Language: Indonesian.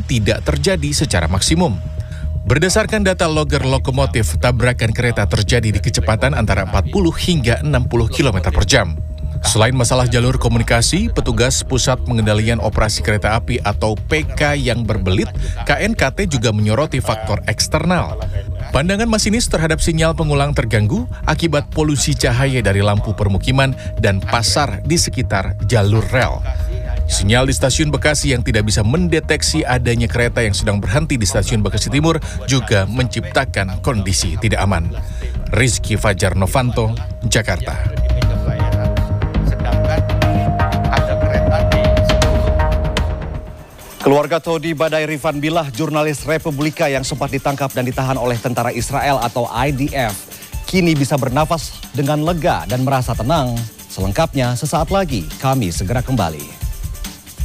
tidak terjadi secara maksimum. Berdasarkan data logger lokomotif, tabrakan kereta terjadi di kecepatan antara 40 hingga 60 km per jam. Selain masalah jalur komunikasi, petugas Pusat Pengendalian Operasi Kereta Api atau PK yang berbelit, KNKT juga menyoroti faktor eksternal. Pandangan masinis terhadap sinyal pengulang terganggu akibat polusi cahaya dari lampu permukiman dan pasar di sekitar jalur rel. Sinyal di stasiun Bekasi yang tidak bisa mendeteksi adanya kereta yang sedang berhenti di stasiun Bekasi Timur juga menciptakan kondisi tidak aman. Rizky Fajar Novanto, Jakarta. Keluarga Todi Badai Rifan Billah, jurnalis Republika yang sempat ditangkap dan ditahan oleh tentara Israel atau IDF, kini bisa bernafas dengan lega dan merasa tenang. Selengkapnya sesaat lagi, kami segera kembali.